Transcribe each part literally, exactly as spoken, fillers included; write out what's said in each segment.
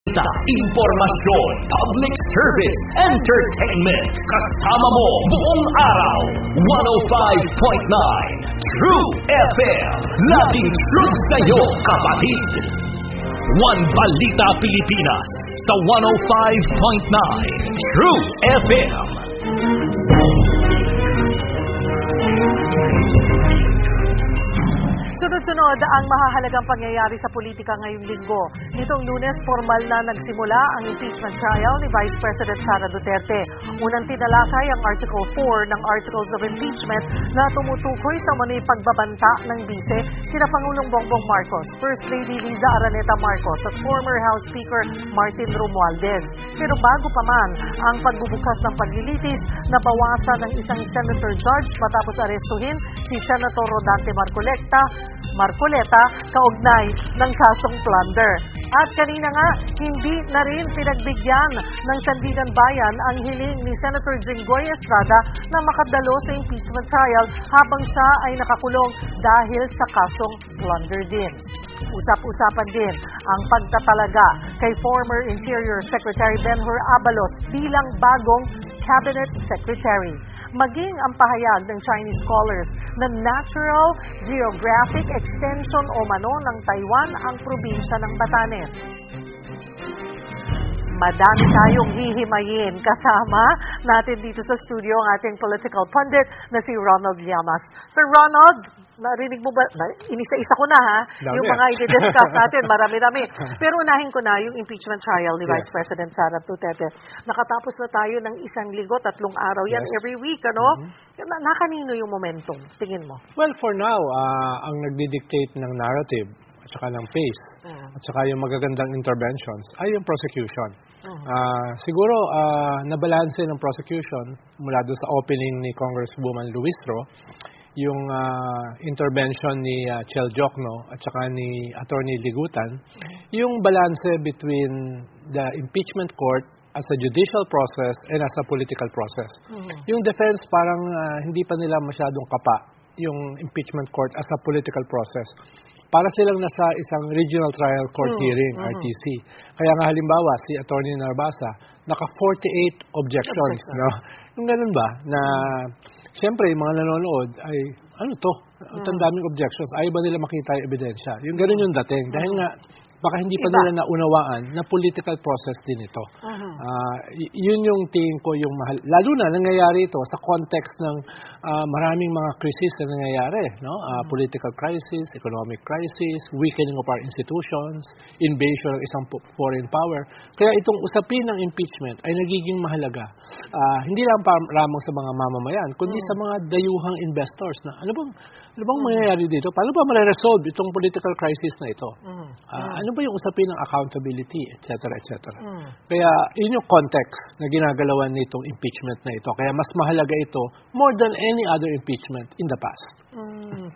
Impormasyon, public service, entertainment. Kasama mo buong araw. one oh five point nine True F M. Laging true sa'yo, kapatid. One Balita Pilipinas sa one oh five point nine True F M. Sunod-sunod ang mahahalagang pangyayari sa politika ngayong linggo. Nitong Lunes, formal na nagsimula ang impeachment trial ni Vice President Sara Duterte. Unang tinalakay ang Article four ng Articles of Impeachment na tumutukoy sa umano'y pagbabanta ng bise kina Pangulong Bongbong Marcos, First Lady Liza Araneta Marcos at former House Speaker Martin Romualdez. Pero bago pa man ang pagbubukas ng paglilitis, nabawasan ng isang senator judge matapos arestuhin si Senator Rodante Marcoleta Marcoleta kaugnay ng kasong plunder. At kanina nga, hindi na rin pinagbigyan ng Sandigan Bayan ang hiling ni Senator Jinggoy Estrada na makadalo sa impeachment trial habang siya ay nakakulong dahil sa kasong plunder din. Usap-usapan din ang pagtatalaga kay former Interior Secretary Benhur Abalos bilang bagong Cabinet Secretary. Maging ang pahayag ng Chinese scholars na natural geographic extension o mano ng Taiwan ang probinsya ng Batanes. Madami tayong hihimayin. Kasama natin dito sa studio ang ating political pundit na si Ronald Llamas. Sir Ronald, narinig mo ba? Inisa-isa ko na ha. Dami. Yung mga i-discuss natin, marami-rami. Pero unahin ko na yung impeachment trial ni Yes. Vice President Sara Duterte. Nakatapos na tayo ng isang linggo, tatlong araw yan, Yes. every week, ano? Mm-hmm. Na, nakanino yung momentum? Tingin mo? Well, for now, uh, ang nagdi-dictate ng narrative at saka ng pace Mm. at saka yung magagandang interventions ay yung prosecution. Mm. Uh, siguro, uh, nabalanse ng prosecution mula doon sa opening ni Congresswoman Luistro, yung uh, intervention ni uh, Chel Jokno at saka ni Attorney Ligutan, yung balanse between the impeachment court as a judicial process and as a political process. Mm. Yung defense parang uh, hindi pa nila masyadong kapa yung impeachment court as a political process. Para silang nasa isang regional trial court Mm. hearing, Mm. R T C. Kaya nga halimbawa, si Attorney Narbasa, naka forty-eight objections. Objection. No? Yung ganun ba, na siyempre, yung mga nanonood ay, ano to? Ang Mm. daming objections. Ayaw ba nila makita yung ebidensya? Yung ganun yung dating. Dahil nga, baka hindi pa Iba. nila naunawaan na political process din ito. Mhm. Ah, y- yun yung tingin ko yung mahal. Lalo na nangyayari ito sa context ng ah, maraming mga crisis na nangyayari, no? Ah, political crisis, economic crisis, weakening of our institutions, invasion ng isang po- foreign power. Kaya itong usapin ng impeachment ay nagiging mahalaga. Ah, hindi lang pa lamang sa mga mamamayan, kundi sa mga dayuhang investors na ano bang ano bang mangyayari dito? Paano ba ma-resolve itong political crisis na ito? Mm. Ah, ano ba yung usapin ng accountability, et cetera, et cetera. Mm. Kaya yun yung context na ginagalawan nitong impeachment na ito. Kaya mas mahalaga ito more than any other impeachment in the past. Mm.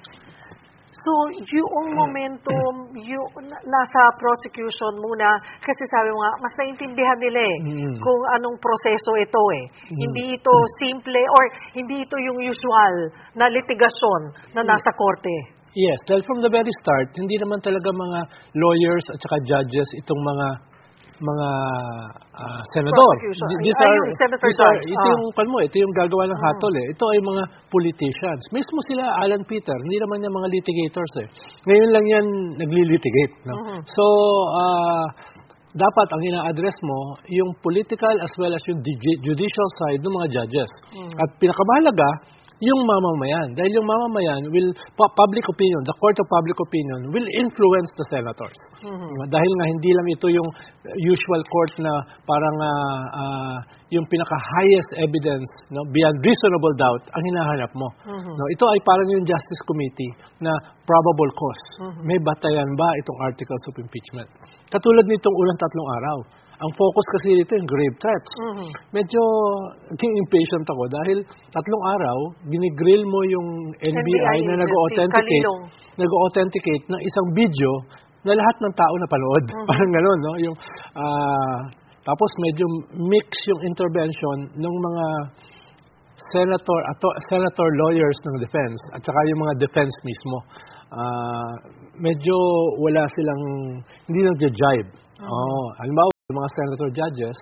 So, yung momentum, yung na- nasa prosecution muna, kasi sabi mo nga, mas naintindihan nila eh, Mm. kung anong proseso ito eh. Mm. Hindi ito simple, or hindi ito yung usual na litigasyon na nasa korte. Yes, dahil from the very start, hindi naman talaga mga lawyers at saka judges itong mga mga ah, senador. Prosecution. Th- These Ay, are, yung senator these are, judge. ito Ah. yung, kan mo, ito yung gagawa ng hatol eh. Ito ay mga politicians. Mismo sila, Alan Peter, hindi naman niya mga litigators eh. Ngayon lang yan nagli-litigate. No? Mhm. So, ah, dapat ang ina-address mo yung political as well as yung di- judicial side ng mga judges. Mhm. At pinakamahalaga, yung mamamayan. Dahil yung mamamayan will, pu- public opinion, the court of public opinion will influence the senators. Mhm. Dahil nga hindi lang ito yung usual court na parang ah, ah, yung pinaka-highest evidence, no, beyond reasonable doubt, ang hinahanap mo. Mhm. No, ito ay parang yung Justice Committee na probable cause. Mhm. May batayan ba itong articles of impeachment? Katulad nitong unang tatlong araw. Ang focus kasi dito yung grave threats. Mhm. Medyo naging impatient ako dahil tatlong araw, ginigrill mo yung N B I, N B I na agency, nag-authenticate, Kalilong. nag-authenticate ng isang video na lahat ng tao napanood. Mhm. Parang gano'n, no? Yung, ah, tapos medyo mix yung intervention ng mga senator, ato, senator lawyers ng defense at saka yung mga defense mismo. Ah, medyo wala silang, hindi nag-jibe. Mhm. Oh, halimbawa, mga senator judges,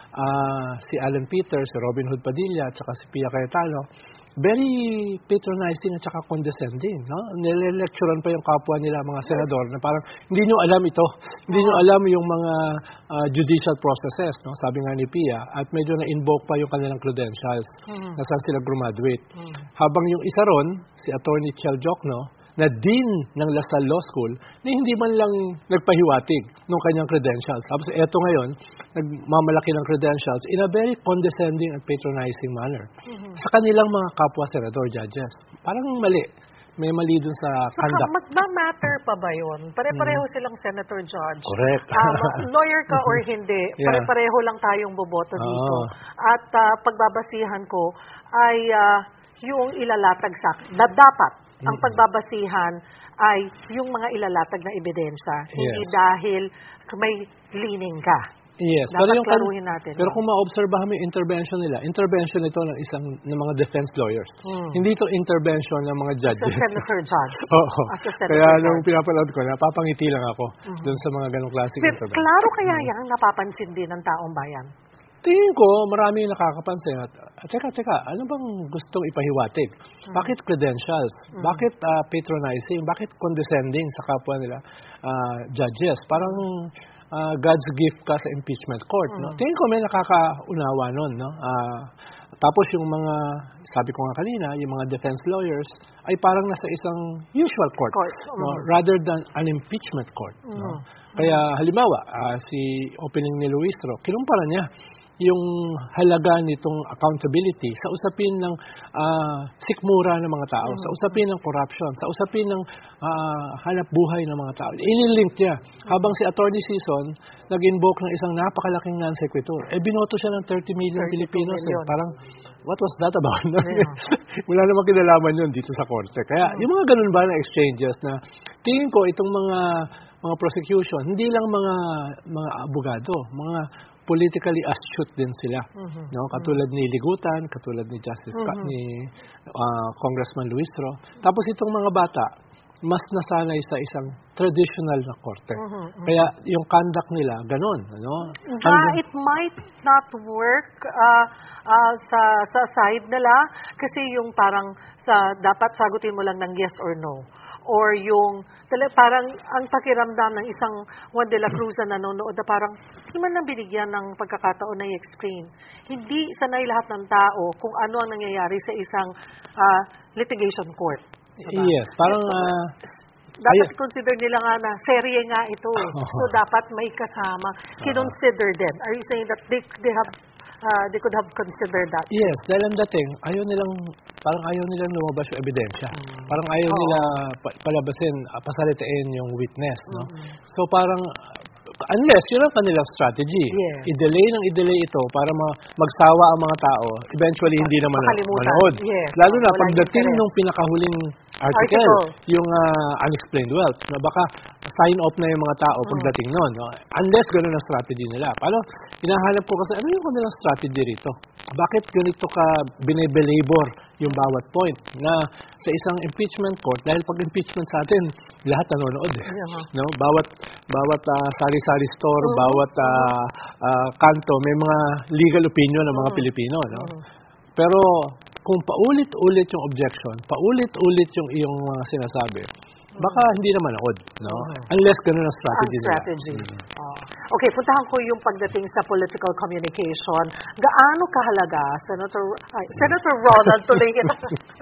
uh, si Alan Peters, si Robin Hood Padilla, at saka si Pia Cayetano, very patronizing at saka condescending. No? Nile-lecturean pa yung kapwa nila, mga senador, na parang hindi nyo alam ito. Hindi nyo alam yung mga uh, judicial processes, no? Sabi nga ni Pia, at medyo na-invoke pa yung kanilang credentials mm-hmm. na saan sila graduate. Mm-hmm. Habang yung isa ron, si Attorney Chel Jokno, na dean ng LaSalle Law School, na hindi man lang nagpahiwatig ng kanyang credentials. Tapos eto ngayon, nagmamalaki ng credentials in a very condescending and patronizing manner. Mm-hmm. Sa kanilang mga kapwa senador judges. Parang mali. May mali dun sa so, conduct. Magma-matter pa ba yun? Pare-pareho hmm. silang senator judge. Correct. Um, lawyer ka or hindi, yeah. pare-pareho lang tayong boboto oh. dito. At uh, pagbabasihan ko ay uh, yung ilalatag sa na dapat ang pagbabasihan ay yung mga ilalatag na ebidensya. Yes. Hindi dahil may leaning ka. Yes. Dapat pero yung klaruhin natin. Pero kung ma-obserbahan mo yung intervention nila, intervention ito ng isang ng mga defense lawyers. Hmm. Hindi ito intervention ng mga judges. As a senator judge. Oo. As a senator Kaya judge. nung pinapanood ko, napapangiti lang ako mm-hmm. dun sa mga ganong klaseng pero, intervention. Klaro kaya yan napapansin din ng taong bayan? Tingin ko, marami nakakapansin at, teka, teka, ano bang gustong ipahiwatig? Hmm. Bakit credentials? Hmm. Bakit uh, patronizing? Bakit condescending sa kapwa nila uh, judges? Parang uh, God's gift ka sa impeachment court. Hmm. No? Tingin ko may nakakaunawa nun. No? Uh, tapos yung mga, sabi ko nga kanina, yung mga defense lawyers ay parang nasa isang usual court. court. No? Hmm. Rather than an impeachment court. Hmm. No? Kaya halimbawa, uh, si opening ni Luistro, kinumpara niya yung halaga nitong accountability sa usapin ng uh, sikmura ng mga tao, mm-hmm. sa usapin ng corruption, sa usapin ng uh, hanap buhay ng mga tao. Inilink niya. Mm-hmm. Habang si Attorney Sison nag-invoke ng isang napakalaking non-sequitur. Eh, binoto siya ng thirty million Filipinos. Eh. Parang, what was that about? Yeah. Wala namang kinalaman yun dito sa korte. Kaya, mm-hmm. yung mga ganun ba na exchanges na tingin ko itong mga mga prosecution, hindi lang mga mga abogado, mga politically astute din sila. Mm-hmm. No? Katulad ni Ligutan, katulad ni Justice mm-hmm. ni uh, Congressman Luistro. Tapos itong mga bata, mas nasanay sa isang traditional na korte. Mm-hmm. Kaya yung conduct nila, ganun. Ano? Uh, it might not work uh, uh, sa, sa side nila kasi yung parang sa, dapat sagutin mo lang ng yes or no. Or yung, parang ang pakiramdam ng isang Juan de la Cruz na nanonood na parang hindi man lang binigyan ng pagkakataon na i-explain. Hindi sanay lahat ng tao kung ano ang nangyayari sa isang uh, litigation court. Diba? Yes, parang... Uh, dapat ay, consider nila nga na serye nga ito eh. Oh. So dapat may kasama. Kinonsider din. Are you saying that they, they have Uh, they could have considered that? Yes, dahil ang dating, ayaw nilang, parang ayaw nilang lumabas yung ebidensya. Mm. Parang ayaw oh. nila palabasin, pasalitain yung witness. No? Mm-hmm. So parang, unless yun ang kanilang strategy. Yes. I-delay ng i-delay ito para ma- magsawa ang mga tao, eventually hindi naman manood. Yes. Lalo na pagdating nung pinakahuling article, article. yung uh, unexplained wealth, na baka sign off na yung mga tao pagdating mm. nun. No? Unless ganun ang strategy nila. Paano, hinahanap ko kasi, ano yung kanilang strategy rito? Bakit ganito ka binibelabor yung bawat point na sa isang impeachment court, dahil pag impeachment sa atin, lahat nanonood eh. Yeah. No? Bawat bawat uh, sari-sari store, uh-huh. bawat uh, uh, kanto, may mga legal opinion ng mga uh-huh. Pilipino. No? Uh-huh. Pero kung paulit-ulit yung objection, paulit-ulit yung iyong uh, sinasabi, baka hindi naman naod, no? Mm-hmm. Unless ganun ang strategy nila. strategy. Mm-hmm. Oh. Okay, puntahan ko yung pagdating sa political communication. Gaano kahalaga, Senator ay, Senator Ronald, tuloy kita.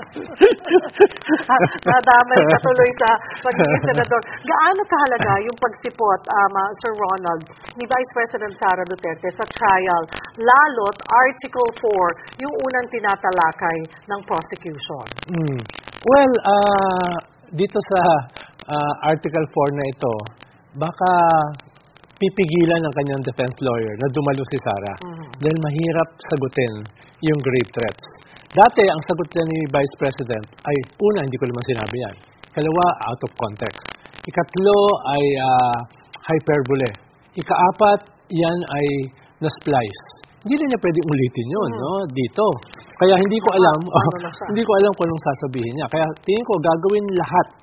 Nadamay ka tuloy sa pagiging senador. Gaano kahalaga yung pagsipot, um, uh, Sir Ronald, ni Vice President Sara Duterte sa trial, lalot Article four, yung unang tinatalakay ng prosecution? Mm. Well, uh, dito sa uh, Article four na ito, baka pipigilan ng kanyang defense lawyer na dumalo si Sara mm-hmm. dahil mahirap sagutin yung grave threats. Dati, ang sagot niya ni Vice President ay, una, hindi ko naman sinabi yan. Kalawa, out of context. Ikatlo ay uh, hyperbole. Ikaapat, yan ay na-splice. Hindi na niya pwedeng ulitin yun, mm-hmm. no? Dito. Kaya hindi ko alam, oh, hindi ko alam kung anong sasabihin niya. Kaya tingin ko gagawin lahat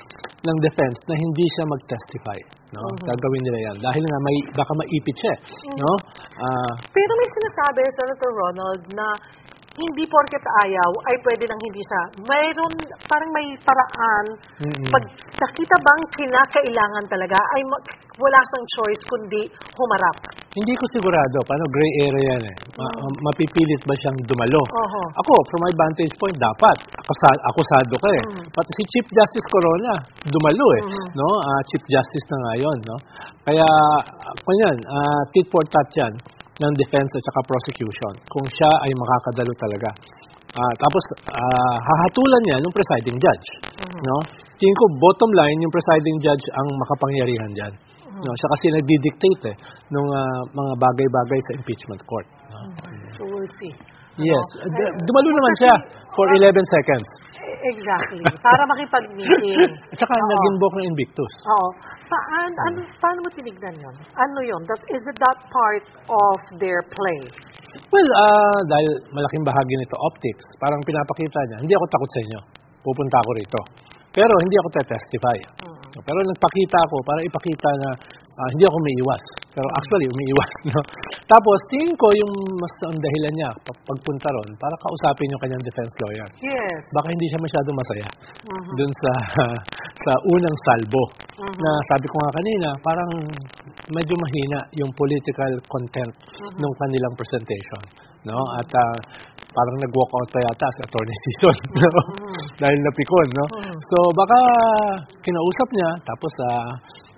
ng defense na hindi siya mag-testify. No? Mhm. Gagawin nila yan. Dahil nga may, baka maipit siya. eh, No? Ah, Pero may sinasabi, Senator Ronald, na hindi porket ayaw ay pwede nang hindi siya. Mayroon, parang may paraan. Mm-mm. Pag nakita bang kinakailangan talaga, ay ma- wala siyang choice kundi humarap. Hindi ko sigurado. Paano gray area yan eh. Ma- ma- mapipilit ba siyang dumalo? Oho. Ako, from my vantage point, dapat. Akusa- akusado ka eh. Mm. Pati si Chief Justice Corona, dumalo eh. Mhm. No? Ah, Chief Justice na nga yun. No? Kaya, kung yan, ah, tit for tat yan ng defense at saka prosecution. Kung siya ay makakadalo talaga. Ah, tapos, ah, hahatulan niya yung presiding judge. Mhm. No? Tingin ko, bottom line, yung presiding judge ang makapangyarihan dyan. No, siya kasi nagdi-dictate eh, nung ah, mga bagay-bagay sa impeachment court. No? So we'll see. Yes. Ano? D- Dumalo naman siya for eleven seconds. Exactly. Para makipag-meeting. At saka Oo. nag-invoke ng Invictus. Oo. Paan, ano, paano mo tinignan yun? Ano yun? That, is it that part of their play? Well, ah, dahil malaking bahagi nito optics, parang pinapakita niya, hindi ako takot sa inyo. Pupunta ako rito. Pero hindi ako te-testify. Mm. Pero nagpakita ako para ipakita na ah, hindi ako umiiwas. Pero actually, umiiwas. No? Tapos, tingin ko yung mas ang dahilan niya pag- pagpunta ron para kausapin yung kanyang defense lawyer. Yes. Baka hindi siya masyado masaya Mhm. dun sa sa unang salbo. Mhm. Na sabi ko nga kanina, parang medyo mahina yung political content Mhm. ng kanilang presentation. No? At ah, parang nag-walk out pa yata sa attorney season. No? Mhm. Dahil napikon. No? Mhm. So baka kinausap niya, tapos ah,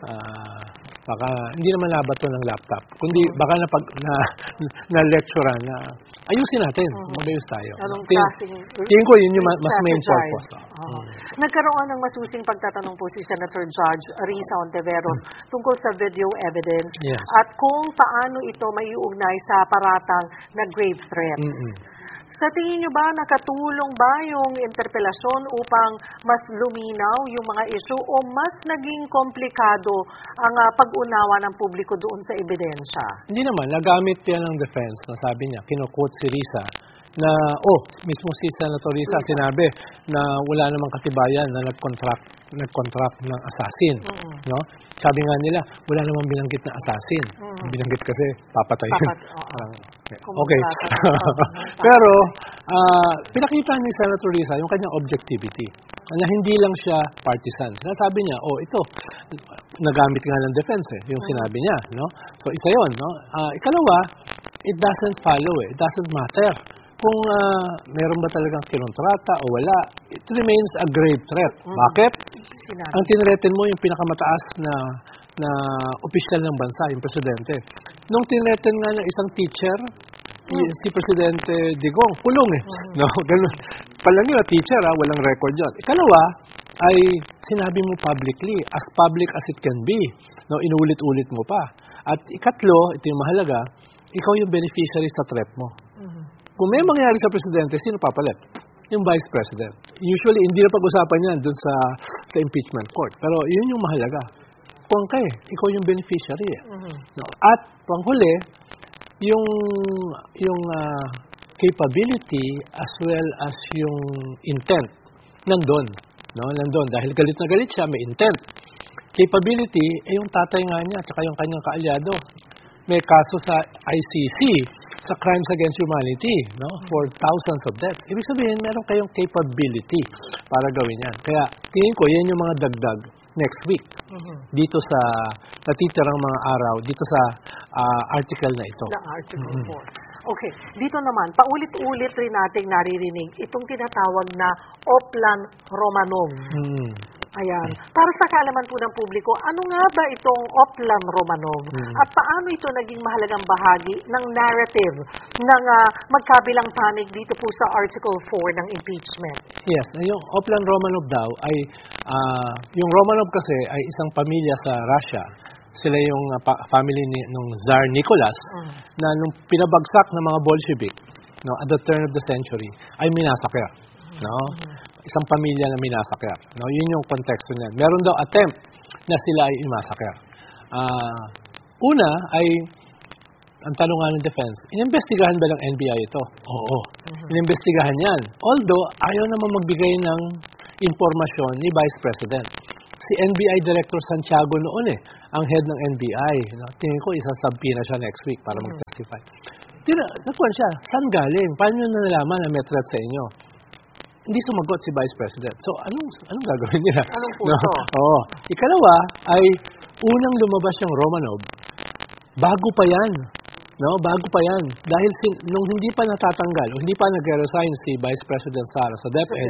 ah, baka hindi naman nabato ng laptop. Kundi baka na, pag, na, na lecture na ayusin natin. Mag-ayos tayo. Anong Ting- klaseng Tingin ko yun yung ma- mas main strategize? purpose. Oo. Nagkaroon ng masusing pagtatanong po si Senator Judge Risa Ontiveros tungkol sa video evidence Yes. at kung paano ito maiugnay sa paratang na grave threat. Mm-mm. Sa tingin nyo ba, nakatulong ba yung interpelasyon upang mas luminaw yung mga issue o mas naging komplikado ang ah, pag-unawa ng publiko doon sa ebidensya? Hindi naman, nagamit yan ng defense na sabi niya, kinuquote si Risa, na, oh, mismo si Senator Risa sinabi na wala namang katibayan na nag-contract, nag-contract ng assassin. Mm-mm. No? Sabi nga nila, wala namang binanggit na assassin. Mm. Binanggit kasi papatay. Papat- oo. Parang, Kung okay. magkakaroon, oo. Pero, ah, pinakita ni Senator Risa yung kanyang objectivity. Na hindi lang siya partisan. Sabi niya, oh, ito, nagamit nga ng defense eh, yung sinabi niya. No? So, isa yun. No? Ah, ikalawa, it doesn't follow eh. It doesn't matter. Kung ah, meron ba talagang kinontrata o wala, it remains a grave threat. Bakit? Sinabi. Ang tinreten mo yung pinakamataas na na opisyal ng bansa, yung presidente. Nung tinreten nga ng isang teacher, y- si Presidente Digong, kulong eh. No, ganun. Pala nyo, teacher ha, walang record yun. Ikalawa, ay sinabi mo publicly, as public as it can be. No, inulit-ulit mo pa. At ikatlo, ito yung mahalaga, ikaw yung beneficiary sa threat mo. Mhm. Kung may mangyari sa presidente, sino papalit? Yung vice president. Usually, hindi na pag-usapan yan dun sa, sa impeachment court. Pero yun yung mahalaga. Kung kayo, ikaw yung beneficiary. Eh. Mhm. No? At panghuli, yung, yung ah, capability as well as yung intent nandun. No? Nandun. Dahil galit na galit siya, may intent. Capability, eh yung tatay nga niya, tsaka yung kanyang kaalyado. May kaso sa I C C sa crimes against humanity, no, for thousands of deaths. Ibig sabihin, meron kayong capability para gawin yan. Kaya tingin ko, yan yung mga dagdag next week Mhm. dito sa natitirang mga araw, dito sa ah, article na ito. Na Article four. Okay, dito naman, paulit-ulit rin nating naririnig itong tinatawag na Oplan Romanum. Hmm. Ayan. Para sa kaalaman po ng publiko, ano nga ba itong Oplan Romanov? Hmm. At paano ito naging mahalagang bahagi ng narrative ng ah, magkabilang panig dito po sa Article four ng impeachment? Yes, yung Oplan Romanov daw ay, ah, yung Romanov kasi ay isang pamilya sa Russia. Sila yung ah, pa- family ni nung Tsar Nicholas Mm. na nung pinabagsak ng mga Bolshevik, no, at the turn of the century, ay minasakya. No? Isang pamilya na minasakya. No? Yun yung konteksto niyan. Meron daw attempt na sila ay imasakya. Ah, una ay, ang tanong nga ng defense, inimbestigahan ba ng N B I ito? Oo. Inimbestigahan yan. Although, ayaw naman magbigay ng impormasyon ni Vice President. si N B I Director Santiago noon eh, ang head ng N B I. No? Tingin ko, isasubpoena siya next week para Mm-hmm. mag-testify. Tira, natuwan siya, saan galing? Paano nyo na nalaman na may threat sa inyo? Hindi sumagot si Vice President. So, anong anong gagawin nila? Anong punto? No? Oo. Ikalawa ay unang lumabas yung Romanov, bago pa yan. No, bago pa yan. Dahil sin, nung hindi pa natatanggal, o hindi pa nag-resign si Vice President Sara sa DepEd,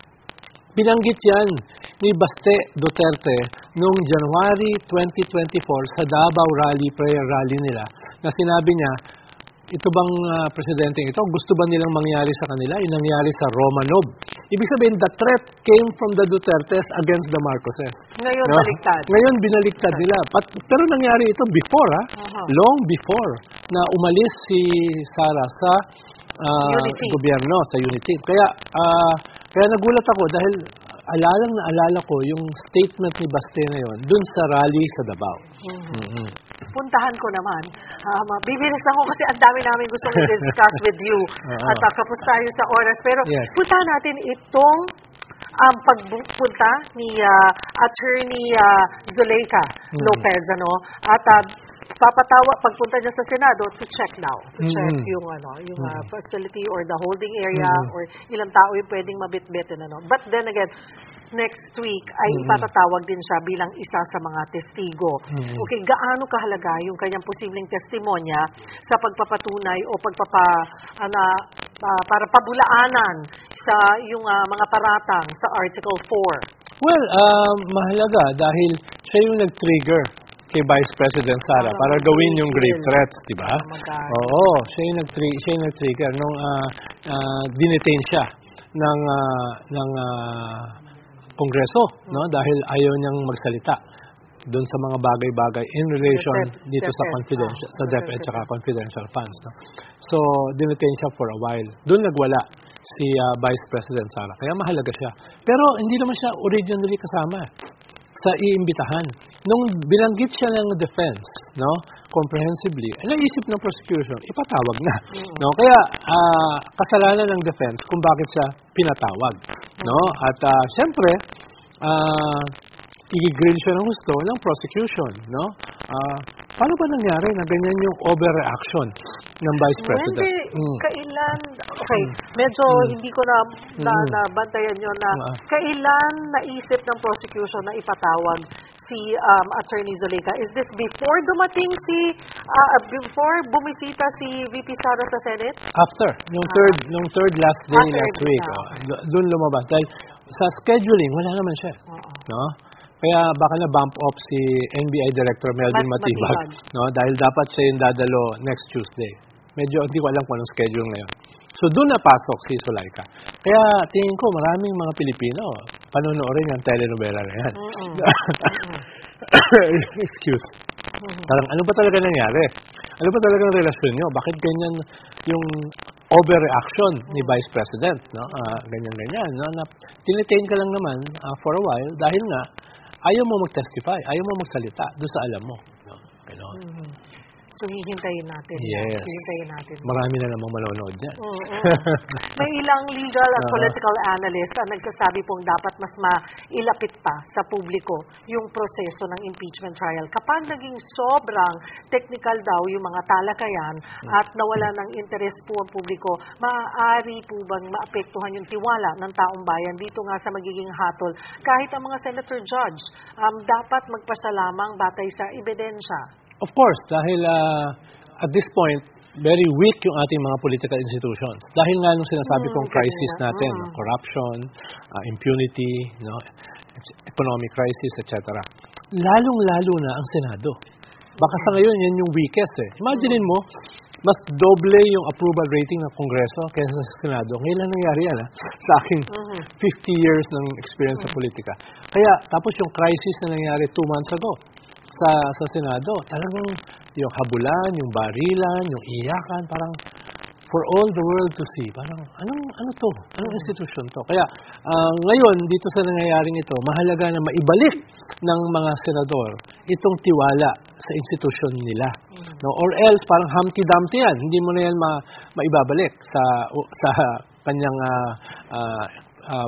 binanggit yan ni Baste Duterte noong January twenty twenty-four sa Davao Rally, prayer rally nila, na sinabi niya, ito bang uh, presidenteng ito, gusto ba nilang mangyari sa kanila? Yung nangyari sa Romanov. Ibig sabihin, the threat came from the Dutertes against the Marcoses. Ngayon, No? baliktad. Ngayon, binaliktad nila. But, pero nangyari ito before, ha? Uh-huh. Long before, na umalis si Sara sa uh, Unity. gobyerno, sa Unity. Kaya, uh, kaya nagulat ako dahil alalang na alala ko yung statement ni Baste na yun dun sa rally sa Davao. Mm-hmm. Mm-hmm. Puntahan ko naman. Um, bibilis ako kasi ang dami namin gustong i-discuss with you. Uh-huh. At uh, kapos tayo sa oras. Pero Yes. puntahan natin itong um, pagpunta ni uh, Attorney uh, Zuleika Mm. Lopez. Ano? At uh, papatawa pagpunta niya sa Senado to check now. To Mm. check yung, ano, yung uh, facility or the holding area Mm. or ilang tao yung pwedeng mabit-bit. Ano? But then again, next week ay Mm. ipatatawag din siya bilang isa sa mga testigo. Mm. Okay, gaano kahalaga yung kanyang posibleng testimonya sa pagpapatunay o pagpapa ana ah, para pabulaanan sa yung ah, mga paratang sa Article four. Well, uh, mahalaga dahil siya yung nag-trigger kay Vice President Sara Para para gawin yung grave mag-deal. threats, di ba? Para mag- Oo, siya yung nag-tri- siya yung nag-trigger nung uh, uh, dinetain siya ng uh, ng uh, Kongreso, no? Dahil ayaw niyang magsalita doon sa mga bagay-bagay in relation Dep- dito sa DepEd, confidential ah, sa DepEd DepEd. at confidential funds, no? So, dinetain siya for a while. Doon nagwala si uh, Vice President Sara. Kaya mahalaga siya. Pero hindi naman siya originally kasama sa iimbitahan. Nung binanggit siya ng defense, no, comprehensively, eh, naisip ng prosecution, ipatawag na. No? Kaya, ah, kasalanan ng defense kung bakit siya pinatawag. No? At, ah, siyempre, ah, i-grill siya ng gusto ng prosecution. No? Ah, paano ba nangyari na ganyan yung overreaction ng Vice President? Hindi, Mm. kailan, okay, medyo hindi ko na, na Mm. nabantayan yun na Ah. kailan naisip ng prosecution na ipatawag si um, Attorney Zuleika? Is this before dumating si, ah, before bumisita si V P Sara sa Senate? After, nung third, nung third last day Ah, third last week, na. oh, do- doon lumabas. Dahil sa scheduling, wala naman siya. Oo. No? Kaya baka na bump up si N B I Director Melvin Mat- Matibag, Matibag. no? Dahil dapat siya yung dadalo next Tuesday. Medyo hindi ko alam kung anong schedule ngayon. So doon napasok si Zuleika. Kaya tingin ko maraming mga Pilipino panonoodin yung telenovela na yan. Mm-mm. Excuse. Parang ano ba talaga nangyari? Ano ba talaga ang relasyon nyo? Bakit ganyan yung overreaction ni Vice President? No? Ah, ganyan-ganyan. No? Na, tinitain ka lang naman ah, for a while dahil nga ayaw mo mag-testify, ayaw mo magsalita doon sa alam mo. No? Ganon. Mhm. So, hihintayin natin. Yes. Hihintayin natin. Marami na namang manonood niyan. Oo. May ilang legal at Oo. political analyst ang nagsasabi pong dapat mas mailapit pa sa publiko yung proseso ng impeachment trial. Kapag naging sobrang technical daw yung mga talakayan at nawala ng interest po ang publiko, maaari po bang maapektuhan yung tiwala ng taong bayan dito nga sa magiging hatol. Kahit ang mga senator judge, um, dapat magpasya lamang batay sa ebidensya. Of course, dahil uh, at this point, very weak yung ating mga political institutions. Dahil nga nung sinasabi Mm, kong crisis ganun na. natin, Mm. no, corruption, uh, impunity, no, economic crisis, et cetera. Lalong-lalo na ang Senado. Baka sa ngayon, yan yung weakest eh. Imaginin mo, mas doble yung approval rating ng Kongreso kaysa sa Senado. Ngayon lang nangyari yan, ha? Sa aking Mhm. fifty years ng experience sa politika. Kaya, tapos yung crisis na nangyari two months ago sa sa Senado, talagang yung habulan, yung barilan, yung iyakan, parang for all the world to see. Parang, anong, ano to? Anong institution to? Kaya, ah, ngayon, dito sa nangyayaring ito, mahalaga na maibalik ng mga senador itong tiwala sa institusyon nila. No? Or else, parang Humpty Dumpty yan. Hindi mo na yan ma, maibabalik sa, sa kanyang ah, ah, ah,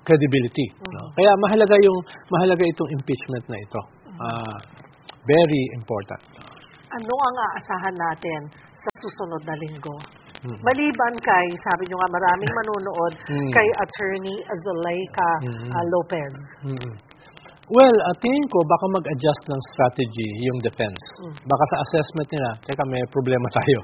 credibility. No? Kaya mahalaga yung mahalaga itong impeachment na ito. Uh, very important. Ano ang aasahan natin sa susunod na linggo? Mm. Maliban kay, sabi nyo nga, maraming manunood Mm. kay Attorney Zuleika Mm. uh, Lopez. Mm. Well, uh, tingin ko baka mag-adjust ng strategy yung defense. Mm. Baka sa assessment nila, teka may problema tayo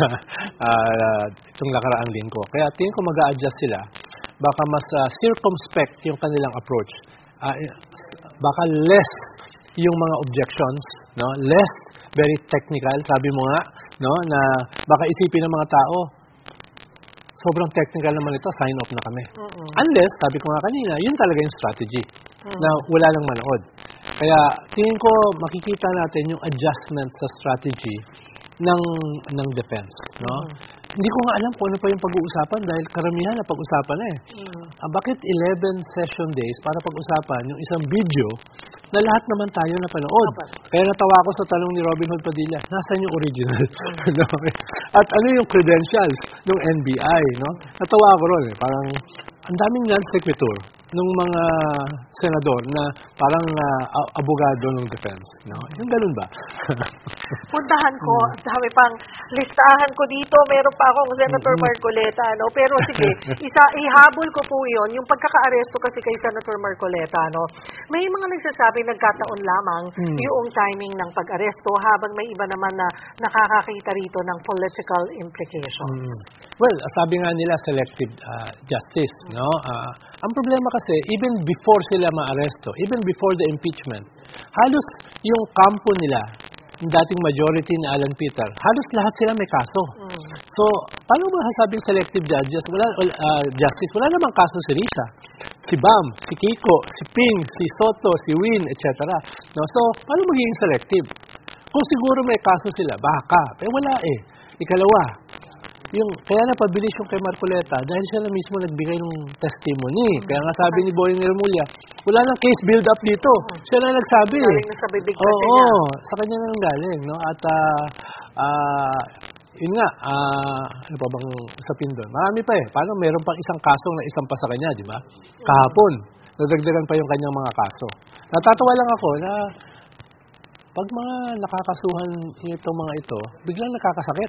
uh, itong nakaraang linggo. Kaya tingin ko mag-a-adjust sila. Baka mas uh, circumspect yung kanilang approach. Uh, baka less yung mga objections, no? Less very technical, sabi mo nga, no, na baka isipin ng mga tao, sobrang technical naman ito, sign off na kami. Mm-mm. Unless, sabi ko nga kanina, yun talaga yung strategy, Mm. na wala lang manood. Kaya tingin ko makikita natin yung adjustment sa strategy ng ng defense, no? Mm. Hindi ko nga alam kung ano pa yung pag-uusapan dahil karamihan na pag-usapan na eh. Mm. Ah, bakit eleven session days para pag-usapan yung isang video na lahat naman tayo napanood? Opo. Kaya natawa ako sa tanong ni Robin Hood Padilla, nasaan yung original? No? At ano yung credentials ng N B I? No? Natawa ako ron eh. Parang ang daming non-sequitur ng mga senador na parang uh, abogado ng defense. No? Yung ganun ba? Puntahan ko, sabi pang listahan ko dito, meron pa akong Senator Mm-mm. Marcoleta, ano? Pero sige, isa, ihabol ko po yun, yung pagkaka-aresto kasi kay Senator Marcoleta, ano? May mga nagsasabi nagkataon lamang Mm. yung timing ng pag-aresto, habang may iba naman na nakakakita rito ng political implications. Mm. Well, sabi nga nila selective uh, justice, no? Uh, ang problema kasi even before sila maaresto, even before the impeachment, halos yung kampo nila, yung dating majority ni Alan Peter, halos lahat sila may kaso. Mm. So, paano mo masasabing selective judges? Wala, uh, justice, wala namang kaso si Risa, si Bam, si Kiko, si Ping, si Soto, si Win, et cetera. No? So, paano magiging selective? Kung siguro may kaso sila, baka. Pero wala eh. Ikalawa, yung, kaya napabilis yung kay Marcoleta dahil siya na mismo nagbigay ng testimony. Kaya nga sabi ni Boying Remulla, wala nang case build-up dito. Siya na nagsabi. Galing na sa bibig kasi Oo, niya. sa kanya na nang galing. No? At, ah, ah, yun nga, ah, ano pa bang usapin doon? Marami pa eh. Paano meron pang isang kasong na isang pa sa kanya, di ba? Kahapon, nadagdagan pa yung kanyang mga kaso. Natatawa lang ako na pag mga nakakasuhan itong mga ito, biglang nakakasakit.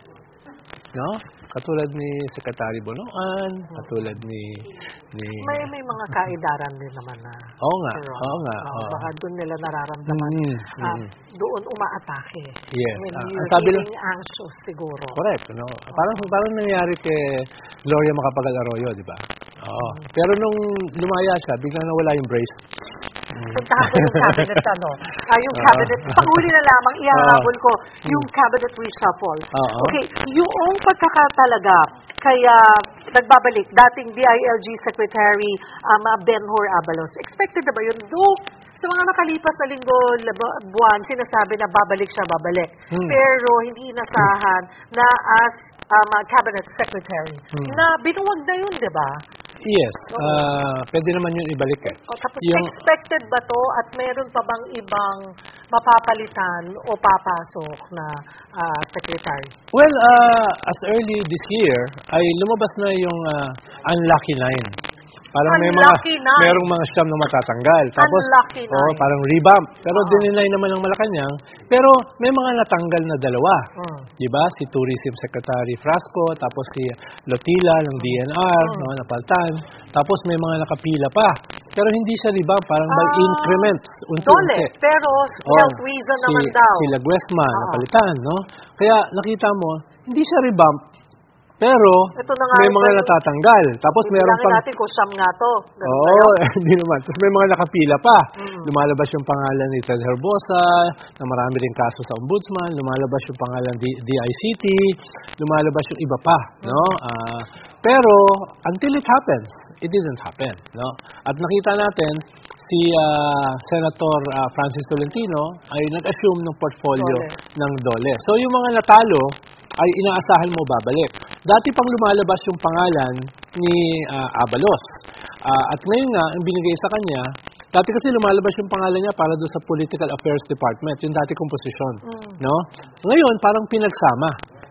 No? Katulad ni Secretary Bonoan, katulad ni... ni May may mga kaidaran din naman na. Oo nga, Pero, oo nga. ah, oo. baka doon nila nararamdaman. Mm, ah, mm. Doon umaatake. Yes. When Ah, you're ang sabi feeling anxious siguro. Correct. No? Parang, parang nangyari kay Gloria Macapagal Arroyo, di ba? Oo. Pero nung lumaya siya, biglang nawala yung brace. Puntahan ko yung cabinet, ano. Ah, yung Oo. cabinet. Panghuli na lamang, ihahabol ko yung Mm. cabinet reshuffle. Oo. Okay, yung pagkakatalaga, kaya nagbabalik, dating D I L G Secretary um, Ben-Hur Abalos. Expected na ba yun? Though, sa mga nakalipas na linggo, labo- buwan, sinasabi na babalik siya, babalik. Hmm. Pero hindi inasahan na as um, cabinet secretary. Hmm. Na binuwag na yun, di ba? Yes. Oo. ah pwede naman yun ibalik eh. O, tapos Yung- expected ba to at meron pa bang ibang mapapalitan o papasok na ah, secretary? Well, uh, as early this year, ay lumabas na yung uh, unlucky nine. Parang may mga Unlucky nine. merong mga siyam na matatanggal. Tapos Unlucky oh, nine. parang revamp. Pero Oo. dininay naman ng Malacanang. Pero may mga natanggal na dalawa. Mm. 'Di ba? Si Tourism Secretary Frasco, tapos si Lotila ng D N R, Mm. no, napaltan. Tapos may mga nakapila pa. Pero hindi siya revamp, parang by Ah, increments, Dole, unti-unti. pero Oh, health reason si, naman daw. Si Laguesma, Oo. napalitan, no? Kaya nakita mo, hindi siya revamp, pero Ito na nga may ito mga yung- natatanggal. Tapos meron Bilangin pang... natin kung siyam nga to. Ganun Oo, ba yun? hindi naman. Tapos may mga nakapila pa. Mm. Lumalabas yung pangalan ni Ted Herbosa, na marami rin kaso sa ombudsman. Lumalabas yung pangalan D I C T. Lumalabas yung iba pa, no? Ah, pero until it happens, it didn't happen, no? At nakita natin si ah, Senator ah, Francis Tolentino ay nag-assume ng portfolio Dole. ng Dole. So yung mga natalo ay inaasahan mo babalik. Dati pang lumalabas yung pangalan ni ah, Abalos. Ah, at ngayon nga, ang binigay sa kanya, dati kasi lumalabas yung pangalan niya para doon sa Political Affairs Department, yung dati kong posisyon. Mm. No? Ngayon, parang pinagsama.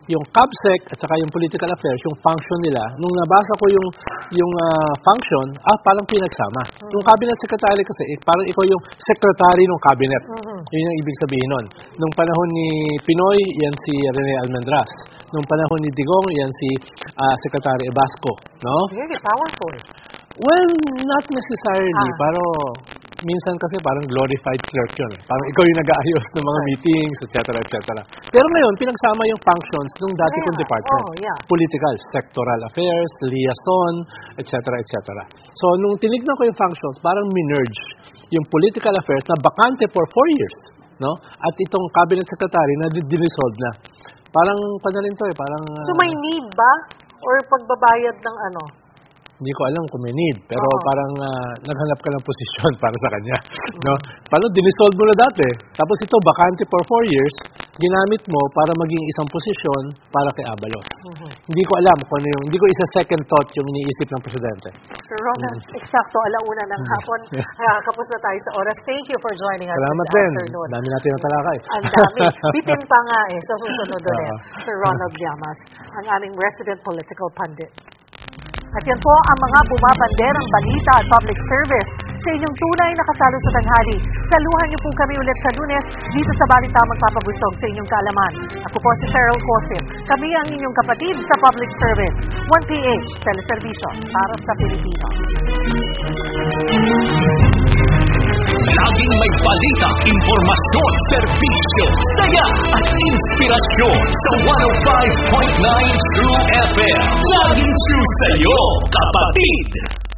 yung CABSEC at saka yung political affairs, yung function nila, nung nabasa ko yung yung uh, function, ah, parang pinagsama. Mm-hmm. Yung cabinet secretary kasi, eh, parang ikaw yung secretary ng cabinet. Mm-hmm. Yun ang ibig sabihin nun. Nung panahon ni Pinoy, yan si Rene Almendras. Nung panahon ni Digong, yan si uh, Secretary Ebasco. No? Really powerful. Well, not necessarily. Ah. Pero minsan kasi parang glorified clerk yun. Parang ikaw yung nag-aayos ng mga meetings, et cetera, et cetera. Pero ngayon, pinagsama yung functions ng dati kong Yeah. department. Oh, yeah. Political, sectoral affairs, liaison, et cetera, et cetera. So, nung tinignan ko yung functions, parang minerge yung political affairs na bakante for four years. No? At itong cabinet secretary na dinesolve na. Parang, panarin to eh, parang... So may need ba? Or pagbabayad ng ano? Hindi ko alam kung may need, pero Oo. parang uh, naghanap ka ng posisyon para sa kanya. No? Paano, dinisolve mo na dati. Tapos ito, bakante for four years, ginamit mo para maging isang posisyon para kay Abalos. Mm-hmm. Hindi ko alam kung ano yung, hindi ko isa second thought yung iniisip ng presidente. Sir Ronald, mm-hmm. eksakto, alauna ng hapon. Uh, kapos na tayo sa oras. Thank you for joining us Salamat this din. afternoon. Dami natin ang talakay. Ang dami. Bitin pa nga eh, sa susunod ulit. Uh-huh. Sir Ronald Llamas, ang aming resident political pundit. At yan po ang mga bumabanderang balita at public service sa inyong tunay na kasalo sa tanghali. Saluhan niyo po kami ulit sa Lunes dito sa Balita Magpapabusog sa inyong kaalaman. Ako po si Cheryl Cosim. Kami ang inyong kapatid sa public service. one P H, teleserbisyo para sa Pilipino. Laging may balita, impormasyon, serbisyo, saya at inspirasyon sa one oh five point nine True F M. Laging true sa'yo, kapatid!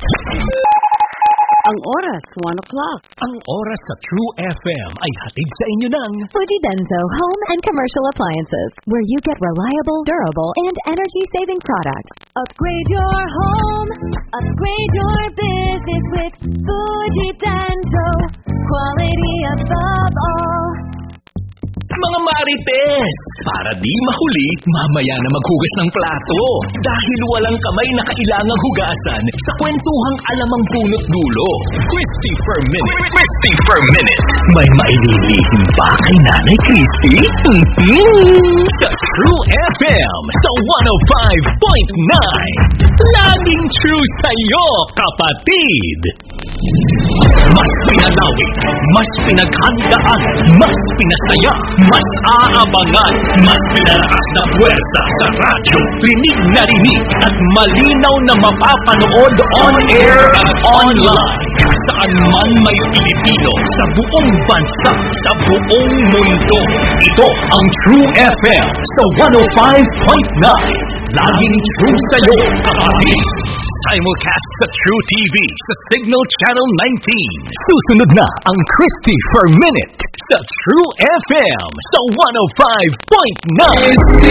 Ang oras, one o'clock. Ang oras sa True F M ay hatid sa inyo ng Fuji Denso Home and Commercial Appliances, where you get reliable, durable, and energy-saving products. Upgrade your home, upgrade your business with Fuji Denso. Quality above all. mga marites. Para di mahuli, mamaya na maghugas ng plato. Dahil walang kamay na kailangang hugasan sa kwentuhang alamang punot dulo. Christy per minute. Christy per minute. May maililihim ba kay Nanay Christy? Mm-hmm. Sa True F M sa one oh five point nine. Laging true sa'yo, kapatid. Mas pinalawig, mas pinaghandaan, mas pinasaya, mas aabangan, mas pinalakas na puwersa sa radyo. Rinig na rinig at malinaw na mapapanood on air at online. Saan man may Pilipino sa buong bansa, sa buong mundo. Ito ang True F M sa one oh five point nine. Laging true sa'yo, kapatid. Simulcast sa True T V sa Signal Channel nineteen. Susunod na ang Christy per minute sa True F M sa one oh five point nine.